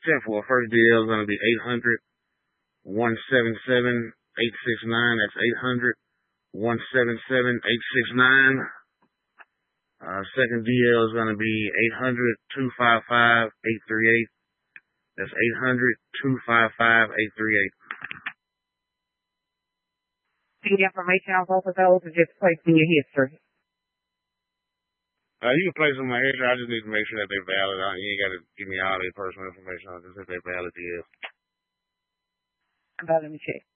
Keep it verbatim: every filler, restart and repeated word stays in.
ten four. First D L is going to be eight hundred, one seven seven, eight six nine. That's eight hundred, one seven seven, eight six nine. Uh, second D L is going to be eight hundred, two five five, eight three eight. That's eight hundred, two five five, eight three eight. Any information on both of those or just placed in your history? Uh, you can place them in my history. I just need to make sure that they're valid. You ain't got to give me all their personal information. I'll just say they're valid deals. Let me check.